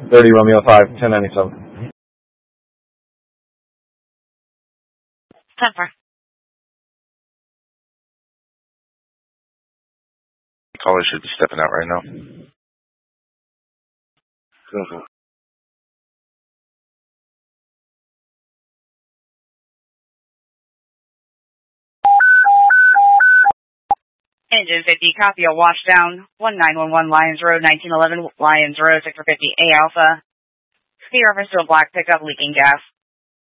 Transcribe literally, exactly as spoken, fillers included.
thirty Romeo five, ten ninety-seven. ten four. Caller should be stepping out right now. Mm-hmm. Engine fifty, copy a washdown, one nine one one Lyons Road, nineteen eleven Lyons Road, Sector fifty A Alpha. Speed reference to a black pickup leaking gas.